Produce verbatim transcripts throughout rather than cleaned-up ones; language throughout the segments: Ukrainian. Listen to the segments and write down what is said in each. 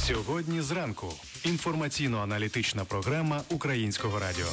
Сьогодні зранку. Інформаційно-аналітична програма Українського радіо.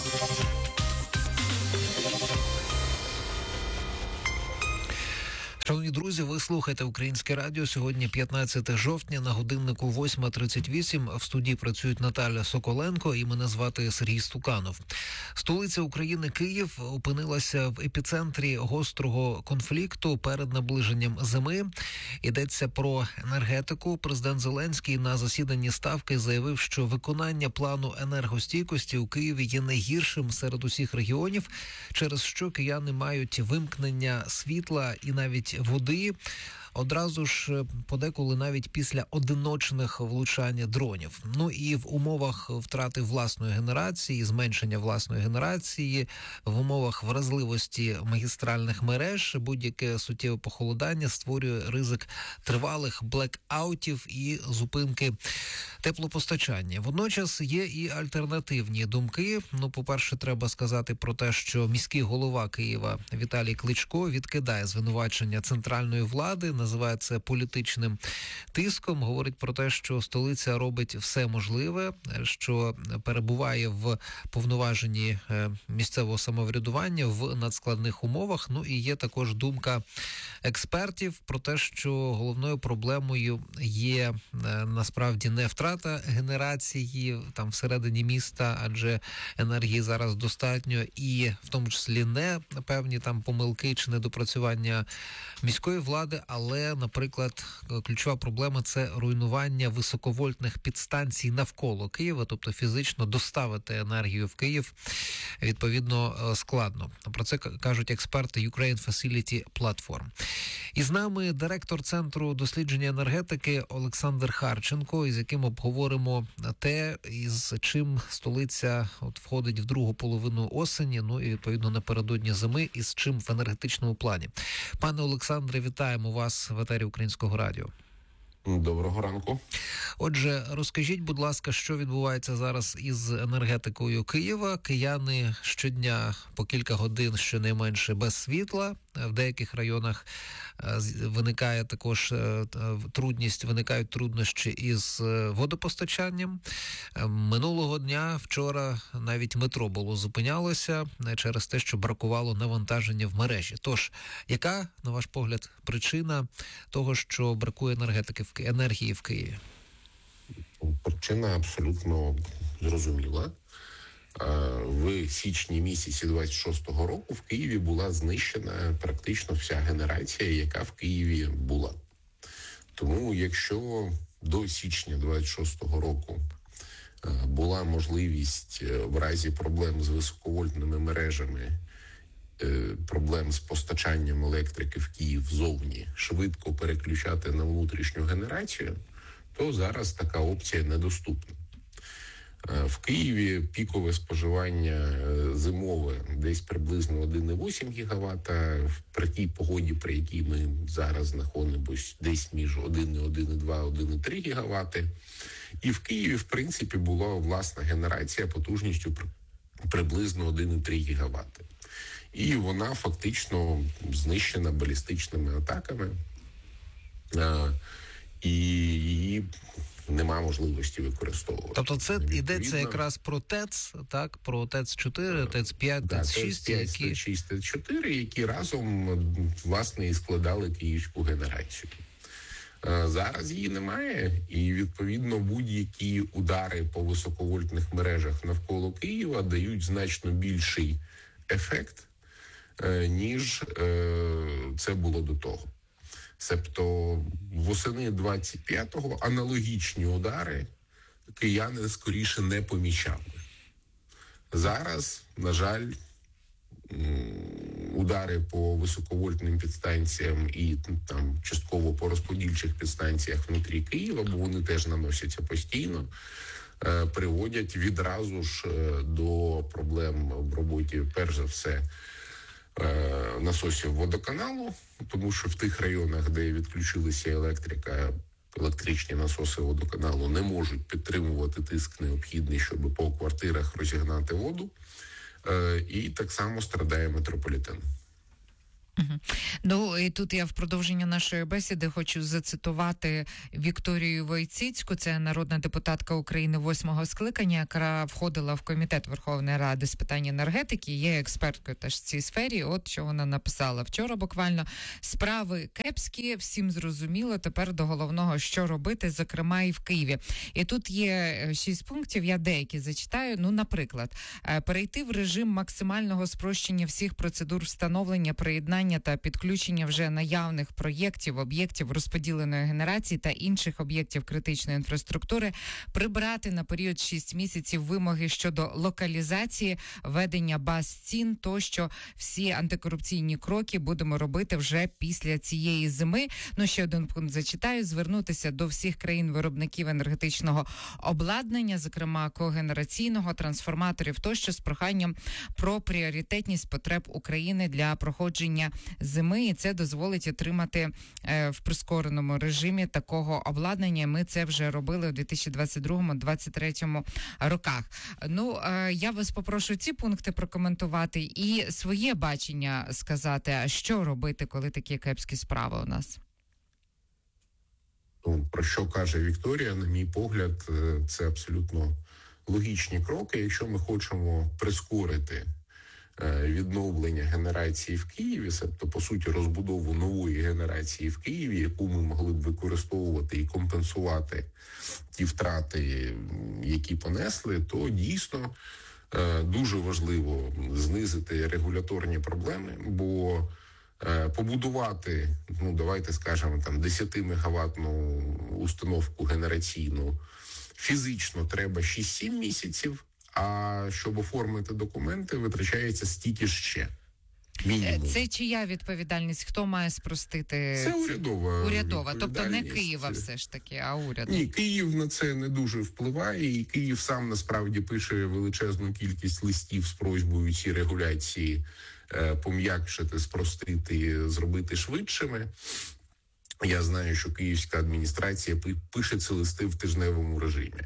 Шановні друзі, ви слухаєте Українське радіо. Сьогодні п'ятнадцяте жовтня, на годиннику восьма тридцять вісім. В студії працюють Наталя Соколенко і мене звати Сергій Стуканов. Столиця України Київ опинилася в епіцентрі гострого конфлікту перед наближенням зими. Йдеться про енергетику. Президент Зеленський на засіданні Ставки заявив, що виконання плану енергостійкості у Києві є найгіршим серед усіх регіонів, через що кияни мають вимкнення світла і навіть води. Одразу ж подеколи навіть після одиночних влучань дронів. Ну і в умовах втрати власної генерації, зменшення власної генерації, в умовах вразливості магістральних мереж будь-яке суттєве похолодання створює ризик тривалих блекаутів і зупинки теплопостачання. Водночас є і альтернативні думки. Ну, по-перше, треба сказати про те, що міський голова Києва Віталій Кличко відкидає звинувачення центральної влади, називає це політичним тиском, говорить про те, що столиця робить все можливе, що перебуває в повноваженні місцевого самоврядування в надскладних умовах. Ну і є також думка експертів про те, що головною проблемою є насправді не втрата генерації там всередині міста, адже енергії зараз достатньо, і в тому числі не певні там помилки чи недопрацювання міської влади, але, наприклад, ключова проблема – це руйнування високовольтних підстанцій навколо Києва, тобто фізично доставити енергію в Київ відповідно складно. Про це кажуть експерти Ukraine Facility Platform. І з нами директор Центру дослідження енергетики Олександр Харченко, із яким обговоримо те, із чим столиця от входить в другу половину осені, ну і відповідно напередодні зими, і з чим в енергетичному плані. Пане Олександре, вітаємо вас в етері Українського радіо. Доброго ранку. Отже, розкажіть, будь ласка, що відбувається зараз із енергетикою Києва? Кияни щодня по кілька годин щонайменше без світла. В деяких районах виникає також трудність, виникають труднощі із водопостачанням. Минулого дня, вчора, навіть метро було зупинялося через те, що бракувало навантаження в мережі. Тож, яка, на ваш погляд, причина того, що бракує енергетики, енергії в Києві? Причина абсолютно зрозуміла. В січні місяці двадцять шостого року в Києві була знищена практично вся генерація, яка в Києві була. Тому якщо до січня двадцять шостого року була можливість в разі проблем з високовольтними мережами, проблем з постачанням електрики в Київ зовні, швидко переключати на внутрішню генерацію, то зараз така опція недоступна. В Києві пікове споживання зимове десь приблизно один цілих вісім гігавата. При тій погоді, при якій ми зараз знаходимося, десь між один цілих один два - один цілих три гігавати. І в Києві, в принципі, була власна генерація потужністю приблизно один цілих три гігавати. І вона фактично знищена балістичними атаками. І її нема можливості використовувати. Тобто це йдеться якраз про ТЕЦ, так? Про ТЕЦ чотири, ТЕЦ п'ять, ТЕЦ шість, які... ТЕЦ шість, ТЕЦ чотири, які разом, власне, і складали київську генерацію. Зараз її немає, і, відповідно, будь-які удари по високовольтних мережах навколо Києва дають значно більший ефект, ніж це було до того. Себто восени двадцять п'ятого аналогічні удари кияни скоріше не помічали. Зараз, на жаль, удари по високовольтним підстанціям і там частково по розподільчих підстанціях внутрі Києва, бо вони теж наносяться постійно, приводять відразу ж до проблем в роботі, перш за все, насосів водоканалу, тому що в тих районах, де відключилася електрика, електричні насоси водоканалу не можуть підтримувати тиск необхідний, щоб по квартирах розігнати воду. І так само страдає метрополітен. Ну, і тут я в продовження нашої бесіди хочу зацитувати Вікторію Войціцьку, це народна депутатка України восьмого скликання, яка входила в Комітет Верховної Ради з питань енергетики, є експерткою теж в цій сфері. От що вона написала вчора буквально. Справи кепські, всім зрозуміло, тепер до головного, що робити, зокрема і в Києві. І тут є шість пунктів, я деякі зачитаю. Ну, наприклад, перейти в режим максимального спрощення всіх процедур встановлення, приєднання та підключення вже наявних проєктів, об'єктів розподіленої генерації та інших об'єктів критичної інфраструктури, прибрати на період шість місяців вимоги щодо локалізації, ведення баз цін, тощо всі антикорупційні кроки будемо робити вже після цієї зими. Ну, ще один пункт зачитаю. Звернутися до всіх країн-виробників енергетичного обладнання, зокрема когенераційного, трансформаторів тощо, з проханням про пріоритетність потреб України для проходження зими, і це дозволить отримати е, в прискореному режимі такого обладнання. Ми це вже робили у дві тисячі двадцять другому - двадцять третьому роках. Ну, е, я вас попрошу ці пункти прокоментувати і своє бачення сказати, а що робити, коли такі кепські справи у нас? Ну, про що каже Вікторія, на мій погляд, це абсолютно логічні кроки. Якщо ми хочемо прискорити відновлення генерації в Києві, тобто, по суті, розбудову нової генерації в Києві, яку ми могли б використовувати і компенсувати ті втрати, які понесли, то дійсно дуже важливо знизити регуляторні проблеми, бо побудувати, ну, давайте скажемо, там десятимегаваттну установку генераційну фізично треба шість-сім місяців, а щоб оформити документи, витрачається стільки ж ще. Мінімум. Це чия відповідальність? Хто має спростити? Це урядова. Урядова, тобто не Києва все ж таки, а уряд. Ні, Київ на це не дуже впливає, і Київ сам насправді пише величезну кількість листів з просьбою ці регуляції е, пом'якшити, спростити, зробити швидшими. Я знаю, що київська адміністрація пише ці листи в тижневому режимі.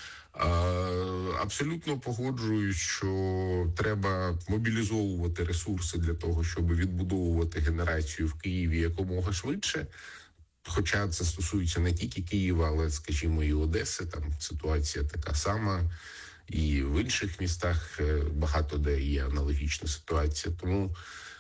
Абсолютно погоджуюсь, що треба мобілізовувати ресурси для того, щоб відбудовувати генерацію в Києві якомога швидше. Хоча це стосується не тільки Києва, але, скажімо, і Одеси. Там ситуація така сама. І в інших містах багато де є аналогічна ситуація. Тому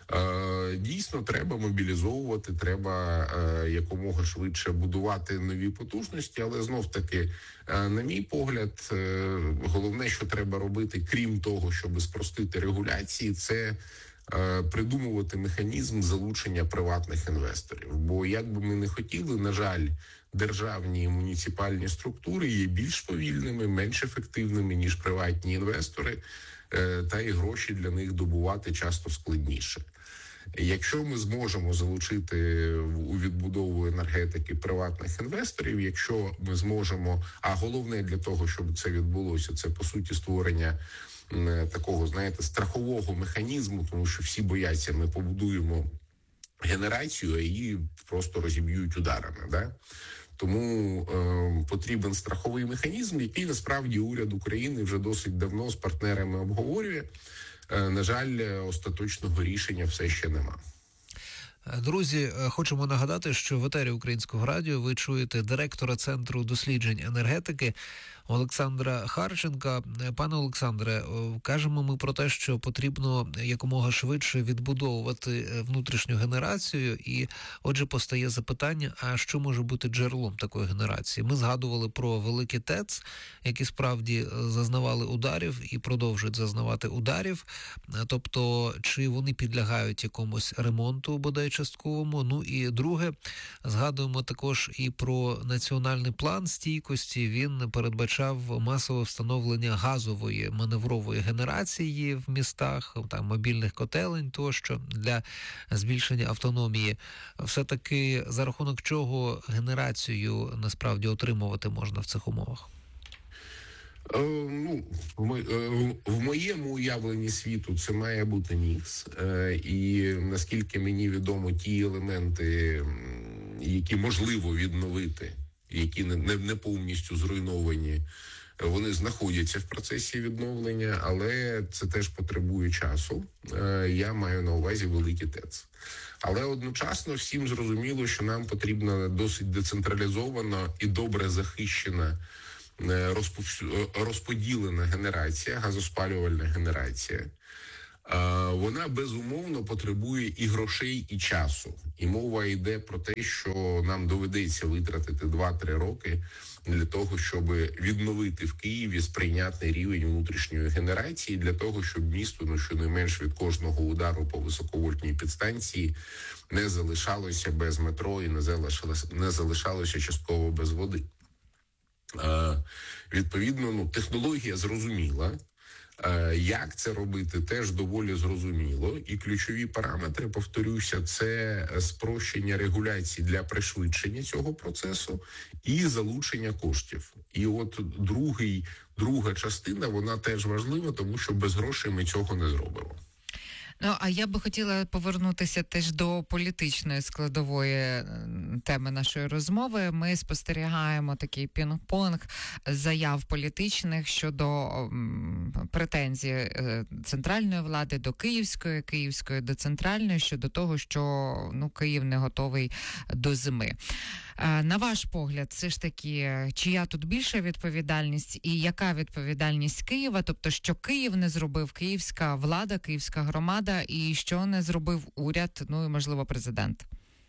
е, дійсно треба мобілізовувати, треба е, якомога швидше будувати нові потужності. Але знов-таки, е, на мій погляд, е, головне, що треба робити, крім того, щоб спростити регуляції, це е, придумувати механізм залучення приватних інвесторів. Бо як би ми не хотіли, на жаль, державні і муніципальні структури є більш повільними, менш ефективними, ніж приватні інвестори, та і гроші для них добувати часто складніше. Якщо ми зможемо залучити у відбудову енергетики приватних інвесторів, якщо ми зможемо, а головне для того, щоб це відбулося, це, по суті, створення такого, знаєте, страхового механізму, тому що всі бояться, ми побудуємо генерацію, а її просто розіб'ють ударами, да? Тому е, потрібен страховий механізм, який насправді уряд України вже досить давно з партнерами обговорює. Е, на жаль, остаточного рішення все ще нема. Друзі, хочемо нагадати, що в етері Українського радіо ви чуєте директора Центру досліджень енергетики Олександра Харченка. Пане Олександре, кажемо ми про те, що потрібно якомога швидше відбудовувати внутрішню генерацію, і отже постає запитання, а що може бути джерелом такої генерації? Ми згадували про великі ТЕЦ, які справді зазнавали ударів і продовжують зазнавати ударів, тобто чи вони підлягають якомусь ремонту, бодай частковому. Ну і друге, згадуємо також і про національний план стійкості. Він передбачає масове встановлення газової маневрової генерації в містах, там мобільних котелень тощо для збільшення автономії. Все-таки за рахунок чого генерацію насправді отримувати можна в цих умовах? Е, ну, в, е, в моєму уявленні світу це має бути мікс. Е, і наскільки мені відомо, ті елементи, які можливо відновити, які не, не, не повністю зруйновані Вони знаходяться в процесі відновлення, але це теж потребує часу. Я маю на увазі великі ТЕЦ. Але одночасно всім зрозуміло, що нам потрібна досить децентралізована і добре захищена розподілена генерація, газоспалювальна генерація. Вона безумовно потребує і грошей, і часу. І мова йде про те, що нам доведеться витратити два-три роки для того, щоб відновити в Києві сприйнятний рівень внутрішньої генерації, для того, щоб місто, ну щонайменш від кожного удару по високовольтній підстанції не залишалося без метро і не залишалося, не залишалося частково без води. Відповідно, ну, технологія зрозуміла. Як це робити, теж доволі зрозуміло. І ключові параметри, повторюся, це спрощення регуляцій для пришвидшення цього процесу і залучення коштів. І от другий, друга частина, вона теж важлива, тому що без грошей ми цього не зробимо. Ну, а я би хотіла повернутися теж до політичної складової теми нашої розмови. Ми спостерігаємо такий пінг-понг заяв політичних щодо м, претензій центральної влади до київської, київської до центральної щодо того, що ну, Київ не готовий до зими. На ваш погляд, все ж таки, чия тут більша відповідальність і яка відповідальність Києва? Тобто, що Київ не зробив, київська влада, київська громада, і що не зробив уряд, ну і, можливо, президент?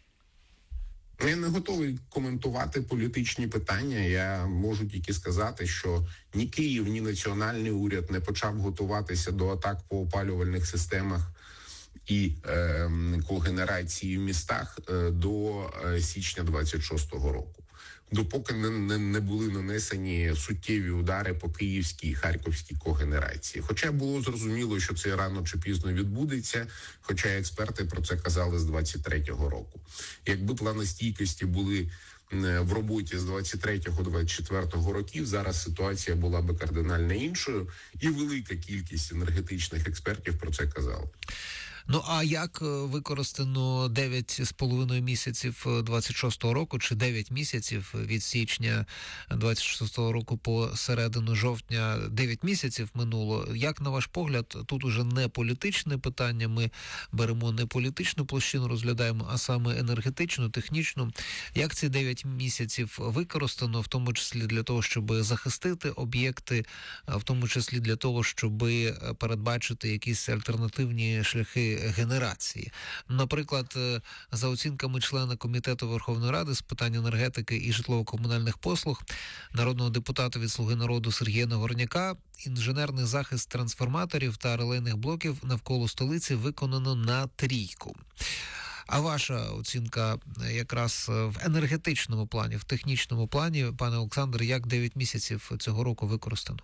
Я не готовий коментувати політичні питання. Я можу тільки сказати, що ні Київ, ні національний уряд не почав готуватися до атак по опалювальних системах і е, когенерації в містах е, до е, січня двадцять шостого року. Допоки не, не, не були нанесені суттєві удари по київській і харківській когенерації. Хоча було зрозуміло, що це рано чи пізно відбудеться, хоча експерти про це казали з двадцять третього року. Якби плани стійкості були в роботі з двадцять третього - двадцять четвертого років, зараз ситуація була би кардинально іншою, і велика кількість енергетичних експертів про це казали. Ну, а як використано дев'ять з половиною місяців двадцять шостого року, чи дев'ять місяців від січня двадцять шостого року по середину жовтня, дев'ять місяців минуло? Як, на ваш погляд, тут уже не політичне питання, ми беремо не політичну площину, розглядаємо, а саме енергетичну, технічну. Як ці дев'ять місяців використано, в тому числі для того, щоб захистити об'єкти, в тому числі для того, щоб передбачити якісь альтернативні шляхи генерації? Наприклад, за оцінками члена Комітету Верховної Ради з питань енергетики і житлово-комунальних послуг, народного депутата від «Слуги народу» Сергія Нагорняка, інженерний захист трансформаторів та релейних блоків навколо столиці виконано на трійку. А ваша оцінка якраз в енергетичному плані, в технічному плані, пане Олександр, як дев'ять місяців цього року використано?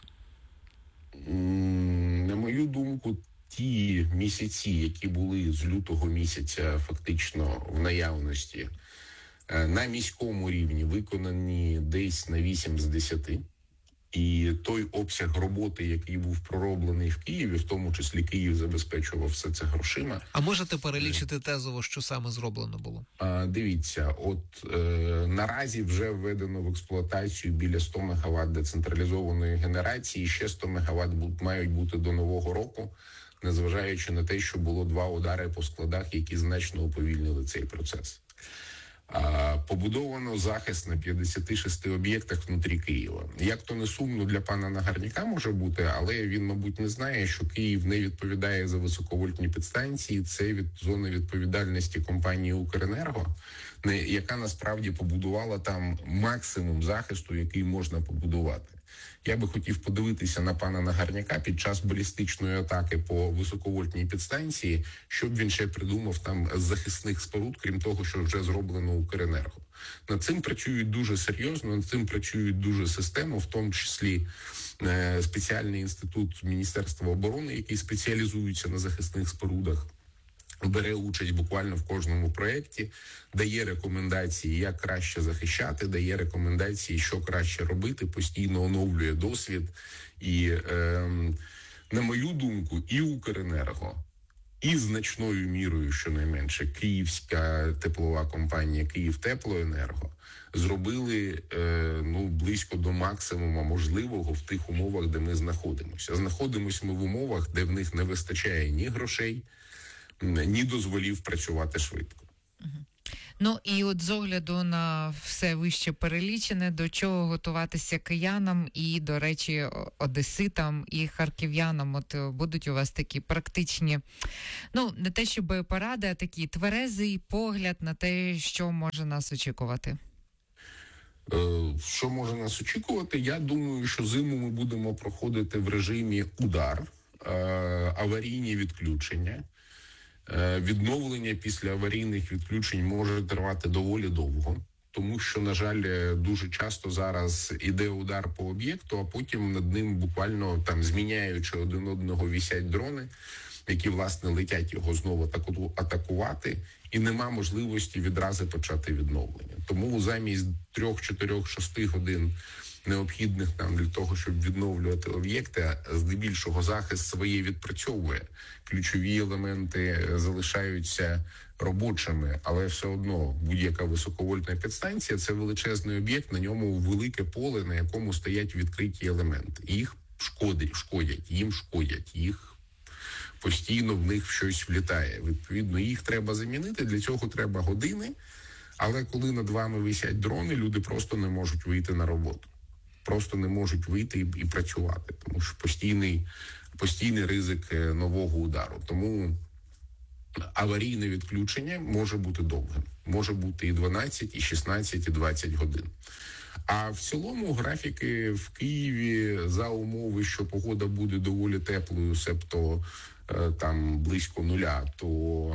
На мою думку, ті місяці, які були з лютого місяця фактично в наявності, на міському рівні виконані десь на вісім з десяти. І той обсяг роботи, який був пророблений в Києві, в тому числі Київ забезпечував все це грошима. А можете перелічити тезово, що саме зроблено було? А, дивіться, от е, наразі вже введено в експлуатацію біля сто мегаватт децентралізованої генерації, ще сто мегаватт будуть, мають бути до Нового року, незважаючи на те, що було два удари по складах, які значно уповільнили цей процес. А, побудовано захист на п'ятдесят шість об'єктах внутрі Києва. Як то не сумно для пана Нагорняка може бути, але він, мабуть, не знає, що Київ не відповідає за високовольтні підстанції. Це від зони відповідальності компанії «Укренерго», яка насправді побудувала там максимум захисту, який можна побудувати. Я би хотів подивитися на пана Нагорняка під час балістичної атаки по високовольтній підстанції, щоб він ще придумав там захисних споруд, крім того, що вже зроблено «Укренерго». Над цим працюють дуже серйозно, над цим працюють дуже системно, в тому числі е, спеціальний інститут Міністерства оборони, який спеціалізується на захисних спорудах, бере участь буквально в кожному проєкті, дає рекомендації, як краще захищати, дає рекомендації, що краще робити, постійно оновлює досвід. І, е, на мою думку, і «Укренерго», і значною мірою, щонайменше, київська теплова компанія «Київтеплоенерго» зробили е, ну, близько до максимуму можливого в тих умовах, де ми знаходимося. Знаходимося ми в умовах, де в них не вистачає ні грошей, ні дозволів працювати швидко. Ну і от з огляду на все вище перелічене, до чого готуватися киянам і, до речі, одеситам і харків'янам, от будуть у вас такі практичні, ну, не те щоб поради, а такий тверезий погляд на те, що може нас очікувати? Що може нас очікувати? Я думаю, що зиму ми будемо проходити в режимі удар, аварійні відключення. Відновлення після аварійних відключень може тривати доволі довго, тому що, на жаль, дуже часто зараз іде удар по об'єкту, а потім над ним буквально там зміняючи один одного вісять дрони, які, власне, летять його знову атакувати, і нема можливості відразу почати відновлення. Тому замість трьох, чотирьох, шести годин необхідних нам для того, щоб відновлювати об'єкти, здебільшого захист своє відпрацьовує. Ключові елементи залишаються робочими, але все одно будь-яка високовольтна підстанція – це величезний об'єкт, на ньому велике поле, на якому стоять відкриті елементи. Їх шкодять, шкодять, їм шкодять, їх постійно в них щось влітає. Відповідно, їх треба замінити, для цього треба години, але коли над вами висять дрони, люди просто не можуть вийти на роботу. Просто не можуть вийти і, і працювати, тому що постійний, постійний ризик нового удару. Тому аварійне відключення може бути довгим. Може бути і дванадцять, і шістнадцять, і двадцять годин. А в цілому графіки в Києві за умови, що погода буде доволі теплою, себто там близько нуля, то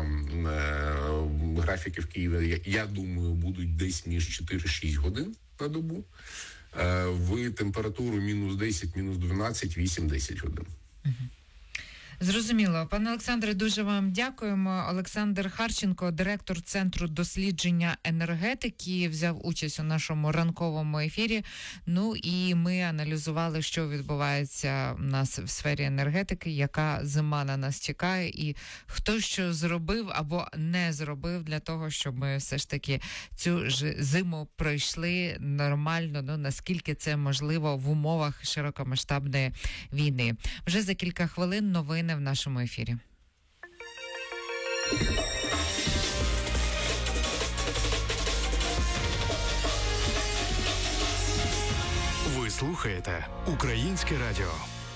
е, графіки в Києві, я, я думаю, будуть десь між чотири-шість годин на добу. В температуру мінус десять, мінус дванадцять, вісім-десять годин. Зрозуміло. Пане Олександре, дуже вам дякуємо. Олександр Харченко, директор Центру дослідження енергетики, взяв участь у нашому ранковому ефірі. Ну і ми аналізували, що відбувається у нас в сфері енергетики, яка зима на нас чекає, і хто що зробив або не зробив для того, щоб ми все ж таки цю ж зиму пройшли нормально, ну наскільки це можливо в умовах широкомасштабної війни. Вже за кілька хвилин новини в нашому ефірі. Ви слухаєте Українське радіо.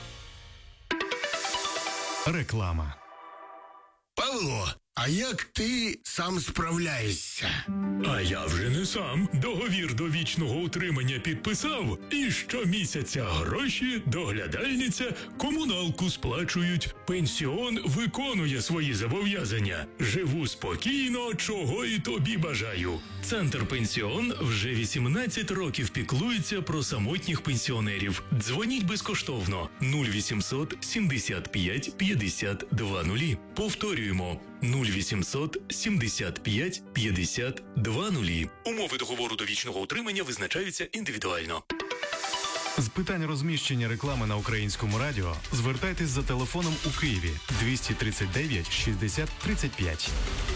Реклама. Павло, а як ти сам справляєшся? А я вже не сам. Договір довічного утримання підписав, і щомісяця гроші, доглядальниця, комуналку сплачують. Пенсіон виконує свої зобов'язання. Живу спокійно, чого і тобі бажаю. Центр Пенсіон вже вісімнадцять років піклується про самотніх пенсіонерів. Дзвоніть безкоштовно нуль вісімсот сімдесят п'ять п'ятдесят два нулі. Повторюємо нуль вісімсот сімдесят п'ять п'ятдесят два нулі. Умови договору довічного утримання визначаються індивідуально. З питань розміщення реклами на Українському радіо звертайтесь за телефоном у Києві двісті тридцять дев'ять шістдесят тридцять п'ять.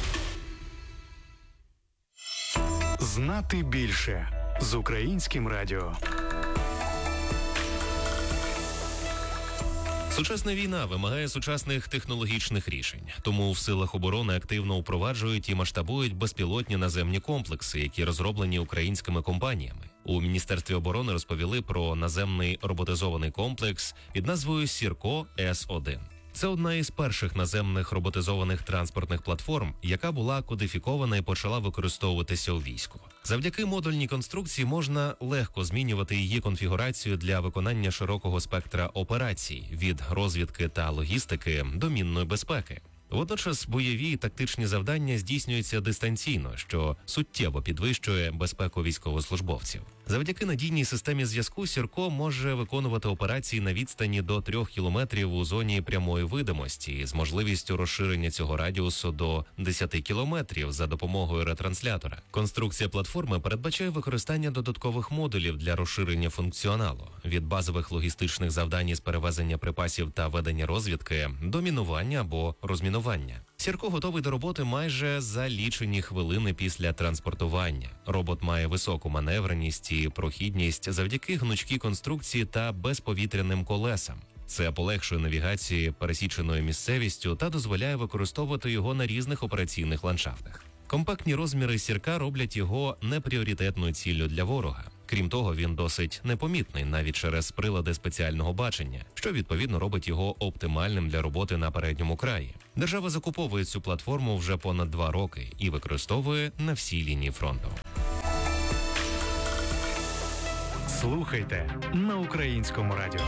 Знати більше з Українським радіо. Сучасна війна вимагає сучасних технологічних рішень. Тому в силах оборони активно впроваджують і масштабують безпілотні наземні комплекси, які розроблені українськими компаніями. У Міністерстві оборони розповіли про наземний роботизований комплекс під назвою Сірко С один. Це одна із перших наземних роботизованих транспортних платформ, яка була кодифікована і почала використовуватися у війську. Завдяки модульній конструкції можна легко змінювати її конфігурацію для виконання широкого спектра операцій – від розвідки та логістики до мінної безпеки. Водночас бойові і тактичні завдання здійснюються дистанційно, що суттєво підвищує безпеку військовослужбовців. Завдяки надійній системі зв'язку Сірко може виконувати операції на відстані до трьох кілометрів у зоні прямої видимості з можливістю розширення цього радіусу до десяти кілометрів за допомогою ретранслятора. Конструкція платформи передбачає використання додаткових модулів для розширення функціоналу – від базових логістичних завдань із перевезення припасів та ведення розвідки до мінування або розмінування. Сірко готовий до роботи майже за лічені хвилини після транспортування. Робот має високу маневреність і прохідність завдяки гнучкій конструкції та безповітряним колесам. Це полегшує навігацію пересіченою місцевістю та дозволяє використовувати його на різних операційних ландшафтах. Компактні розміри сірка роблять його непріоритетною ціллю для ворога. Крім того, він досить непомітний навіть через прилади спеціального бачення, що відповідно робить його оптимальним для роботи на передньому краї. Держава закуповує цю платформу вже понад два роки і використовує на всій лінії фронту. Слухайте на Українському радіо.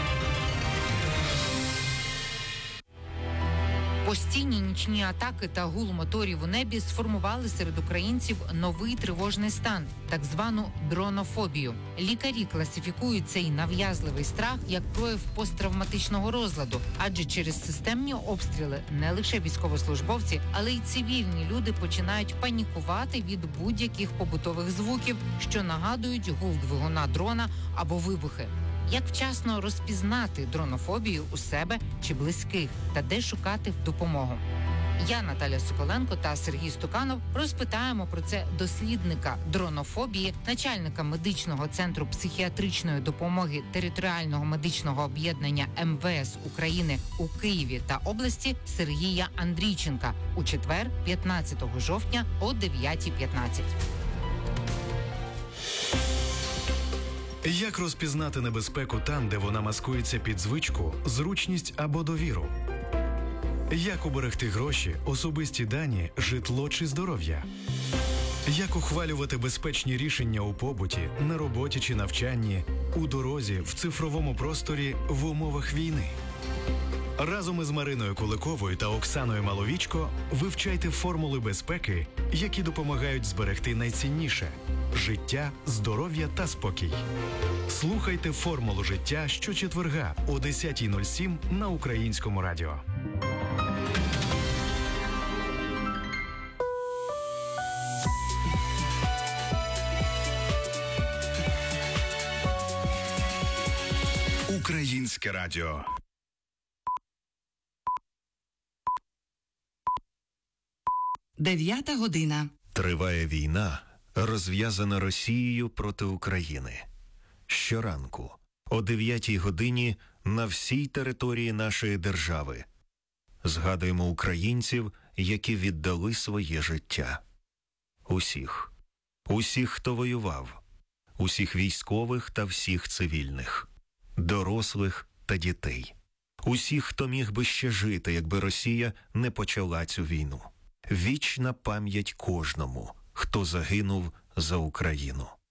Постійні нічні атаки та гул моторів у небі сформували серед українців новий тривожний стан – так звану дронофобію. Лікарі класифікують цей нав'язливий страх як прояв посттравматичного розладу, адже через системні обстріли не лише військовослужбовці, але й цивільні люди починають панікувати від будь-яких побутових звуків, що нагадують гул двигуна дрона або вибухи. Як вчасно розпізнати дронофобію у себе чи близьких та де шукати допомогу? Я, Наталя Соколенко та Сергій Стуканов розпитаємо про це дослідника дронофобії, начальника медичного центру психіатричної допомоги територіального медичного об'єднання Ем Ве Ес України у Києві та області Сергія Андрійченка у четвер, п'ятнадцятого жовтня о дев'ятій п'ятнадцять. Як розпізнати небезпеку там, де вона маскується під звичку, зручність або довіру? Як уберегти гроші, особисті дані, житло чи здоров'я? Як ухвалювати безпечні рішення у побуті, на роботі чи навчанні, у дорозі, в цифровому просторі, в умовах війни? Разом із Мариною Куликовою та Оксаною Маловічко вивчайте формули безпеки, які допомагають зберегти найцінніше – життя, здоров'я та спокій. Слухайте «Формулу життя» щочетверга о десятій нуль сім на Українському радіо. Українське радіо. Дев'ята година. Триває війна, розв'язана Росією проти України. Щоранку, о дев'ятій годині, на всій території нашої держави згадуємо українців, які віддали своє життя. Усіх. Усіх, хто воював. Усіх військових та всіх цивільних. Дорослих та дітей. Усіх, хто міг би ще жити, якби Росія не почала цю війну. Вічна пам'ять кожному, хто загинув за Україну.